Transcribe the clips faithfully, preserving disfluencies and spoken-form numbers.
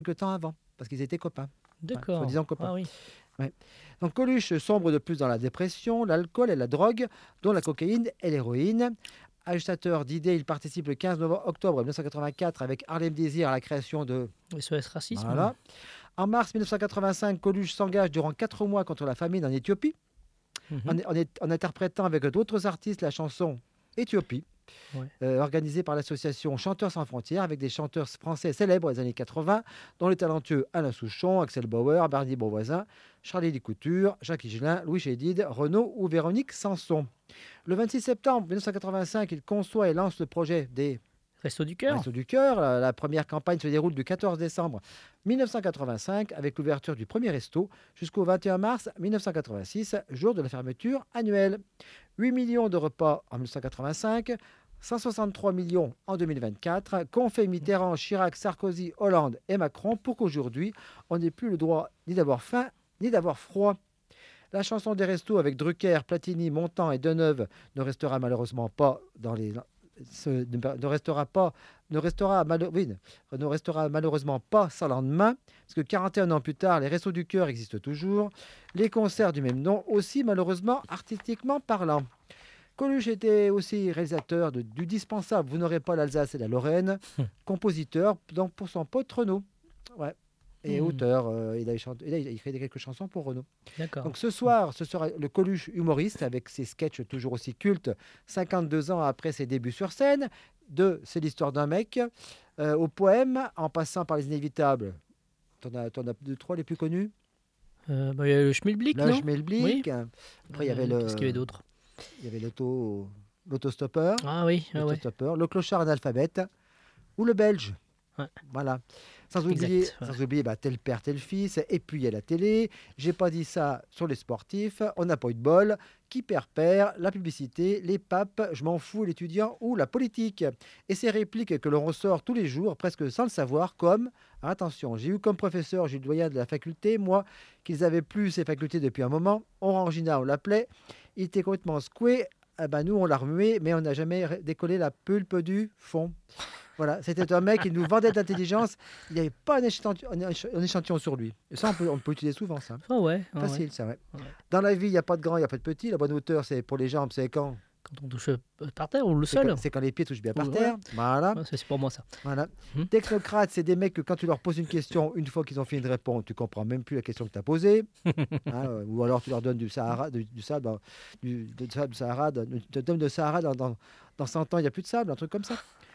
quelque temps avant, parce qu'ils étaient copains. Ouais, D'accord. soi-disant copains. Ah oui. Ouais. Donc Coluche sombre de plus dans la dépression, l'alcool et la drogue, dont la cocaïne et l'héroïne. Agitateur d'idées, il participe le quinze octobre mille neuf cent quatre-vingt-quatre avec Harlem Désir à la création de... S O S Racisme. Voilà. En mars mille neuf cent quatre-vingt-cinq, Coluche s'engage durant quatre mois contre la famine en Éthiopie, en, Mhm. en est- en interprétant avec d'autres artistes la chanson Éthiopie, Ouais. euh, organisée par l'association Chanteurs sans frontières, avec des chanteurs français célèbres des années quatre-vingts, dont les talentueux Alain Souchon, Axel Bauer, Bernie Beauvoisin, Charlie Couture, Jacques Higelin, Louis Chédid, Renaud ou Véronique Sanson. Le vingt-six septembre mille neuf cent quatre-vingt-cinq, il conçoit et lance le projet des Resto du cœur. Restos du Cœur. La, la première campagne se déroule du quatorze décembre mille neuf cent quatre-vingt-cinq avec l'ouverture du premier resto jusqu'au vingt et un mars mille neuf cent quatre-vingt-six, jour de la fermeture annuelle. huit millions de repas en mille neuf cent quatre-vingt-cinq, cent soixante-trois millions en deux mille vingt-quatre, qu'ont fait Mitterrand, Chirac, Sarkozy, Hollande et Macron pour qu'aujourd'hui, on n'ait plus le droit ni d'avoir faim ni d'avoir froid. La chanson des restos avec Drucker, Platini, Montand et Deneuve ne restera malheureusement pas dans les ce- ne, ne restera pas ne restera, malo- oui, ne ne restera malheureusement pas sans lendemain, parce que quarante et un ans plus tard, les Restos du Cœur existent toujours, les concerts du même nom aussi, malheureusement, artistiquement parlant. Coluche était aussi réalisateur de- du dispensable Vous n'aurez pas l'Alsace et la Lorraine, compositeur donc pour son pote Renaud. Ouais. Et Hmm. auteur, euh, il, a chanté- il a il a écrit quelques chansons pour Renaud. D'accord. Donc ce soir, ce sera le Coluche humoriste avec ses sketchs toujours aussi cultes, cinquante-deux ans après ses débuts sur scène, de C'est l'histoire d'un mec, euh, au poème, en passant par les inévitables. T'en as, t'en as deux, trois les plus connus. Euh, bah, il y a le Schmilblick, Le non? Oui. Schmilblick. Après, il y avait Euh, Qu'est-ce qu'il y avait le, d'autre? il y avait l'auto, l'autostoppeur, Ah oui, ah ouais. l'autostoppeur, le clochard analphabète ou le belge. Ouais. Voilà. Sans oublier, Exact. Voilà. sans oublier bah, tel père, tel fils. Et puis il y a la télé. J'ai pas dit ça sur les sportifs. On n'a pas eu de bol. Qui perd perd. La publicité, les papes, je m'en fous, l'étudiant ou la politique. Et ces répliques que l'on ressort tous les jours, presque sans le savoir, comme attention, j'ai eu comme professeur Jules Doyen de la faculté, moi, qu'ils avaient plus ces facultés depuis un moment. Orangina, on l'appelait. Il était complètement secoué. Ah ben, nous, on l'a remué, mais on n'a jamais ré- décollé la pulpe du fond. Voilà, c'était un mec qui nous vendait de l'intelligence. Il n'y avait pas un échantillon, un éch- un échantillon sur lui. Et ça, on peut, on peut utiliser souvent, ça. Ah ouais, ah ouais. Facile, ça, ouais. Ouais. Dans la vie, il n'y a pas de grand, il n'y a pas de petit. La bonne hauteur, c'est pour les jambes, c'est quand Quand on touche euh, par terre ou le C'est quand, sol? c'est quand les pieds touchent bien par Ouais. terre. Voilà. Ouais, ça, c'est pour moi ça. Voilà. Hmm. Technocrates, c'est des mecs que quand tu leur poses une question, une fois qu'ils ont fini de répondre, tu comprends même plus la question que tu as posée. Hein, euh, ou alors tu leur donnes du Sahara, du, du sable, dans- du, du sable Sahara, dans- tu te donnes de Sahara dans, dans, dans cent ans, il n'y a plus de sable, un truc comme ça.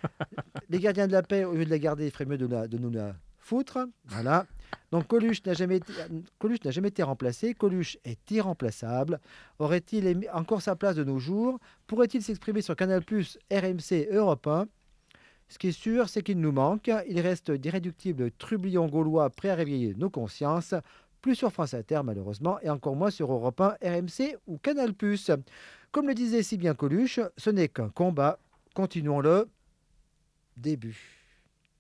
Les gardiens de la paix, au lieu de la garder, il ferait mieux de, la- de nous la foutre. Voilà. Donc Coluche n'a jamais, été- Coluche n'a jamais été remplacé. Coluche est irremplaçable. Aurait-il émi- encore sa place de nos jours? Pourrait-il s'exprimer sur Canal+, R M C, Europe un? Ce qui est sûr, c'est qu'il nous manque. Il reste d'irréductibles trublions gaulois prêts à réveiller nos consciences. Plus sur France Inter, malheureusement, et encore moins sur Europe un, R M C ou Canal+. Comme le disait si bien Coluche, ce n'est qu'un combat. Continuons-le. Début.